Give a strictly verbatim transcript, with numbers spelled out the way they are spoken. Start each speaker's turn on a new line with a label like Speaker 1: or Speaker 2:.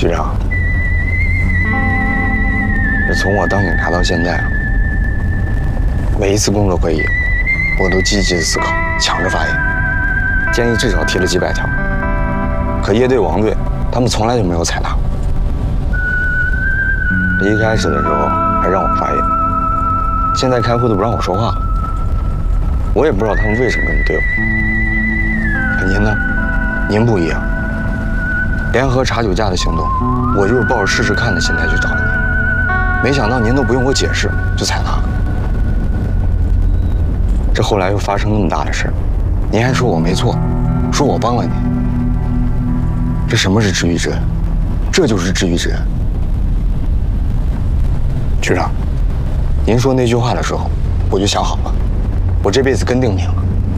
Speaker 1: 局长，这从我当警察到现在，每一次工作会议，我都积极的思考，抢着发言，建议至少提了几百条。可叶队、王队他们从来就没有采纳。一开始的时候还让我发言，现在开会都不让我说话了。我也不知道他们为什么这么对我。可您呢？您不一样。联合查酒驾的行动，我就是抱着试试看的心态去找的您，没想到您都不用我解释就采纳了。这后来又发生那么大的事，您还说我没错，说我帮了您。这什么是知遇之恩？这就是知遇之恩。局长，您说那句话的时候，我就想好了，我这辈子跟定您了。